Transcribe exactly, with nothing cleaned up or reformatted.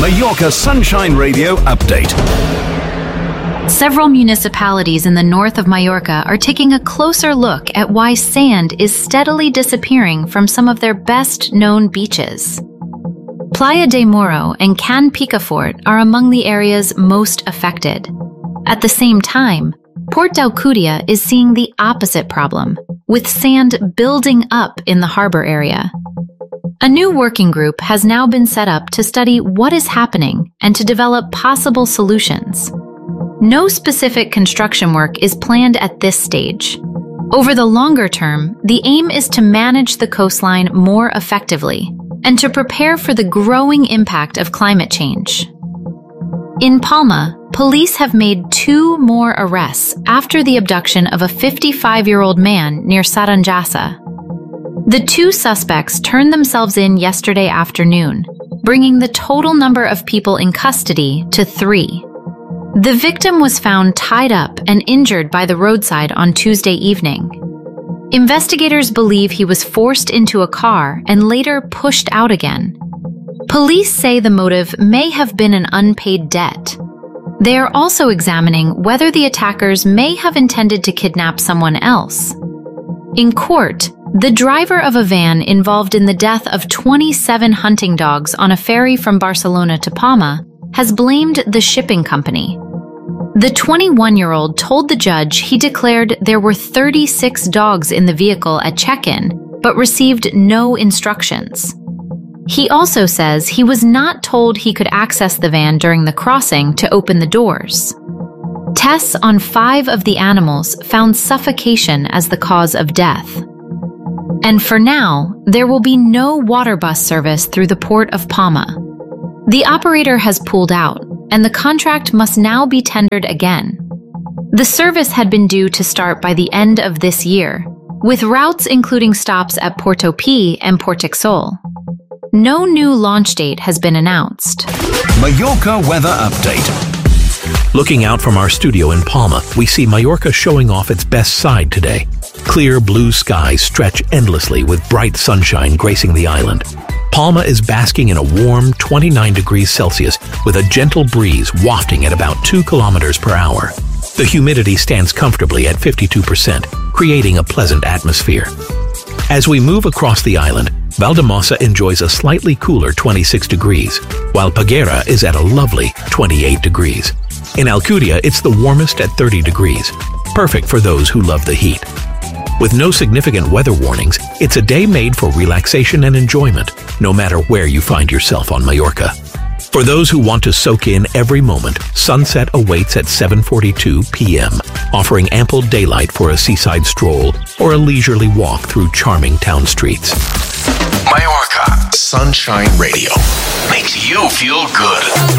Mallorca Sunshine Radio Update. Several municipalities in the north of Mallorca are taking a closer look at why sand is steadily disappearing from some of their best-known beaches. Playa de Moro and Can Picafort are among the areas most affected. At the same time, Port d'Alcúdia is seeing the opposite problem, with sand building up in the harbor area. A new working group has now been set up to study what is happening and to develop possible solutions. No specific construction work is planned at this stage. Over the longer term, the aim is to manage the coastline more effectively and to prepare for the growing impact of climate change. In Palma, police have made two more arrests after the abduction of a fifty-five-year-old man near Saranyasa. The two suspects turned themselves in yesterday afternoon, bringing the total number of people in custody to three. The victim was found tied up and injured by the roadside on Tuesday evening. Investigators believe he was forced into a car and later pushed out again. Police say the motive may have been an unpaid debt. They are also examining whether the attackers may have intended to kidnap someone else. In court, the driver of a van involved in the death of twenty-seven hunting dogs on a ferry from Barcelona to Palma has blamed the shipping company. The twenty-one-year-old told the judge he declared there were thirty-six dogs in the vehicle at check-in, but received no instructions. He also says he was not told he could access the van during the crossing to open the doors. Tests on five of the animals found suffocation as the cause of death. And for now, there will be no water bus service through the port of Palma. The operator has pulled out, and the contract must now be tendered again. The service had been due to start by the end of this year, with routes including stops at Porto Pi and Portixol. No new launch date has been announced. Mallorca Weather Update. Looking out from our studio in Palma, we see Mallorca showing off its best side today. Clear blue skies stretch endlessly with bright sunshine gracing the island. Palma is basking in a warm twenty-nine degrees Celsius with a gentle breeze wafting at about two kilometers per hour. The humidity stands comfortably at fifty-two percent, creating a pleasant atmosphere. As we move across the island, Valldemossa enjoys a slightly cooler twenty-six degrees, while Peguera is at a lovely twenty-eight degrees. In Alcúdia, it's the warmest at thirty degrees, perfect for those who love the heat. With no significant weather warnings, it's a day made for relaxation and enjoyment, no matter where you find yourself on Mallorca. For those who want to soak in every moment, sunset awaits at seven forty-two p m, offering ample daylight for a seaside stroll or a leisurely walk through charming town streets. Mallorca Sunshine Radio makes you feel good.